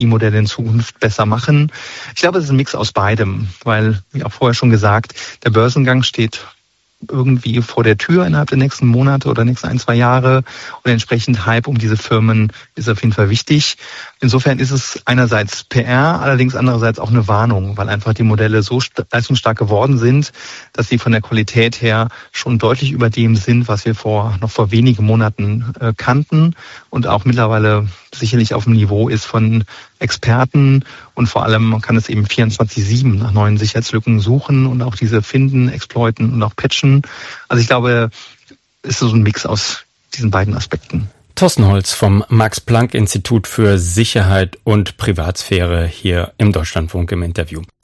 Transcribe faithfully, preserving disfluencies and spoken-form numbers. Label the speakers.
Speaker 1: die Modelle in Zukunft besser machen. Ich glaube, es ist ein Mix aus beidem, weil, wie auch vorher schon gesagt, der Börsengang steht irgendwie vor der Tür innerhalb der nächsten Monate oder nächsten ein, zwei Jahre. Und entsprechend Hype um diese Firmen ist auf jeden Fall wichtig. Insofern ist es einerseits P R, allerdings andererseits auch eine Warnung, weil einfach die Modelle so leistungsstark geworden sind, dass sie von der Qualität her schon deutlich über dem sind, was wir vor noch vor wenigen Monaten äh, kannten und auch mittlerweile sicherlich auf dem Niveau ist von Experten. Und vor allem man kann es eben vierundzwanzig sieben nach neuen Sicherheitslücken suchen und auch diese finden, exploiten und auch patchen. Also ich glaube, es ist so ein Mix aus diesen beiden Aspekten.
Speaker 2: Thorsten Holz vom Max-Planck-Institut für Sicherheit und Privatsphäre hier im Deutschlandfunk im Interview.